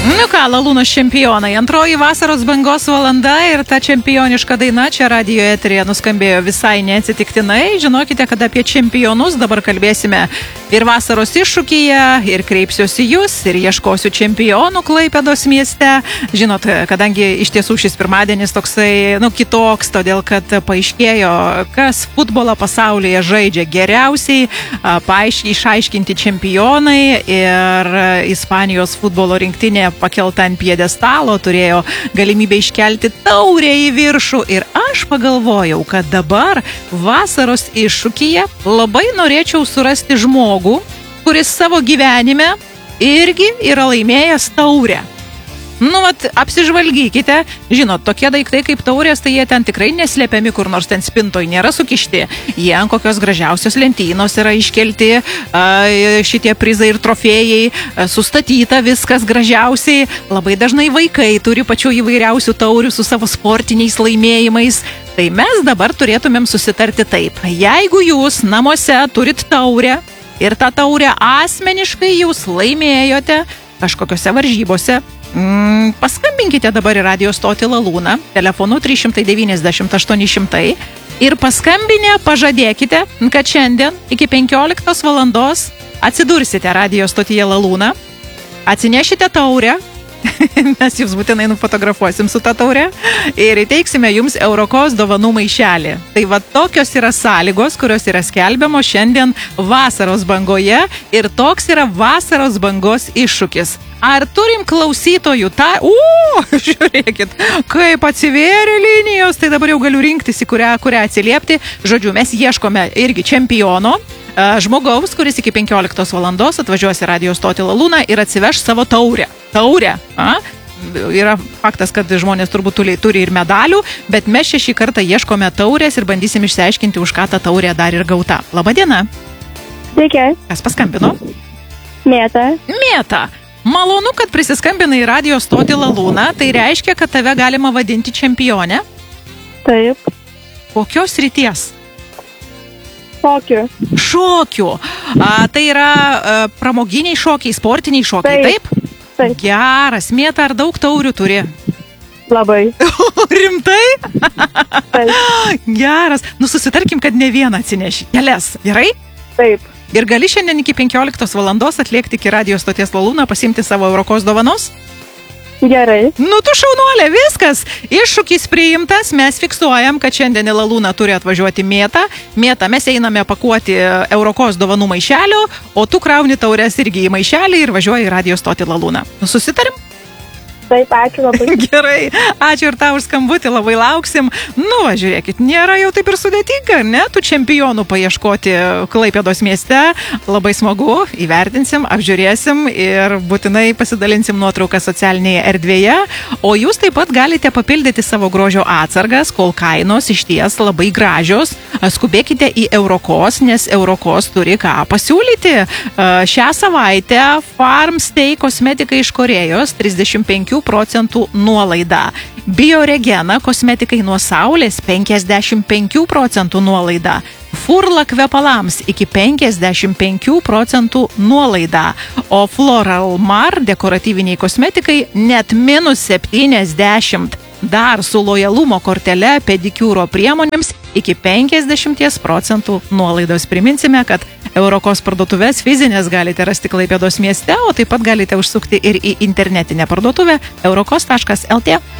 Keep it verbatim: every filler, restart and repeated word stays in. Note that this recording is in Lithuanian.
Nu ką, Lalūnos čempionai, antroji vasaros bangos valanda ir ta čempioniška daina čia radijo eteryje nuskambėjo visai neatsitiktinai. Žinokite, kad apie čempionus dabar kalbėsime ir vasaros iššūkyje, ir kreipsiuosi jūs, ir ieškosiu čempionų Klaipėdos mieste. Žinot, kadangi iš tiesų šis pirmadienis toksai, nu, kitoks, todėl kad paaiškėjo, kas futbolo pasaulyje žaidžia geriausiai, paaiškiai išaiškinti čempionai ir Ispanijos futbolo rinktinė pakelta ant piedestalo, turėjo galimybę iškelti taurę į viršų ir aš pagalvojau, kad dabar vasaros iššūkyje labai norėčiau surasti žmogų, kuris savo gyvenime irgi yra laimėjęs taurę. Nu, vat, apsižvalgykite, žinot, tokie daiktai kaip taurės, tai jie ten tikrai neslėpiami kur nors ten spintoj, nėra sukišti. Jie ant kokios gražiausios lentynos yra iškelti, šitie prizai ir trofėjai, sustatyta viskas gražiausiai. Labai dažnai vaikai turi pačių įvairiausių taurių su savo sportiniais laimėjimais. Tai mes dabar turėtumėm susitarti taip. Jeigu jūs namuose turit taurę ir tą taurę asmeniškai jūs laimėjote kažkokiose varžybose, Mm, paskambinkite dabar į radio stotį Lalūną telefonu trys devyniasdešimt aštuoni šimtai ir paskambinę pažadėkite, kad šiandien iki penkioliktos valandos atsidursite radio stotyje Lalūną, atsinešite taurę, mes jums būtinai nufotografuosim su tą taurę ir įteiksime jums Eurokos dovanų maišelį. Tai va tokios yra sąlygos, kurios yra skelbiamos šiandien vasaros bangoje ir toks yra vasaros bangos iššūkis. Ar turim klausytojų tą... U, žiūrėkit, kaip atsivėrė linijos, tai dabar jau galiu rinktis, į kurią, kurią atsiliepti. Žodžiu, mes ieškome irgi čempiono, žmogaus, kuris iki penkioliktos valandos atvažiuos į radio stotį Lalūną ir atsiveš savo taurę. Taurę. A? Yra faktas, kad žmonės turbūt turi ir medalių, bet mes čia šį kartą ieškome taurės ir bandysim išsiaiškinti, už ką ta taurė dar ir gauta. Labadiena. Sveiki. Kas paskambino? Mėta. Mėta. Malonu, kad prisiskambinai į radio stotį Lalūną, tai reiškia, kad tave galima vadinti čempionę? Taip. Kokios srities? Šokių. Šokių. A, tai yra a, pramoginiai šokiai, sportiniai šokiai, taip? Taip. Taip. Geras. Mėta, ar daug taurių turi? Labai. Rimtai? Taip. Geras. Nu, susitarkim, kad ne vieną atsineši. Kelias. Gerai? Taip. Ir gali šiandien iki penkioliktos valandos atlėkti iki radio stoties Lalūną, pasimti savo Eurokos dovanos? Gerai. Nu, tu šaunuolė, viskas. Iššūkis priimtas, mes fiksuojam, kad šiandien į Lalūną turi atvažiuoti Mėta. Mėta, mes einame pakuoti Eurokos dovanų maišelio, o tu krauni taures irgi į maišelį ir važiuoji į radio stotį Lalūną. Nu, susitarim? Taip, ačiū labai. Gerai, ačiū ir tau už skambutį, labai lauksim. Nu, va, žiūrėkit, nėra jau taip ir sudėtinga, ne? Tų čempionų paieškoti Klaipėdos mieste. Labai smagu, įvertinsim, apžiūrėsim ir būtinai pasidalinsim nuotrauką socialinėje erdvėje. O jūs taip pat galite papildyti savo grožio atsargas, kol kainos išties labai gražios. Skubėkite į Eurokos, nes Eurokos turi ką pasiūlyti. Šią savaitę Farmstay kosmetika iš Korėjos trisdešimt penkių procentų nuolaida. Bioregena kosmetikai nuo saulės penkiasdešimt penkių procentų nuolaida. Furla kvepalams iki penkiasdešimt penkių procentų nuolaida. O Floral Mar dekoratyviniai kosmetikai net minus septyniasdešimt. Dar su lojalumo kortele pedikiūro priemonėms iki penkiasdešimt procentų nuolaidos. Priminsime, kad Eurokos parduotuvės fizinės galite rasti Klaipėdos mieste, o taip pat galite užsukti ir į internetinę parduotuvę eurokos taškas lt.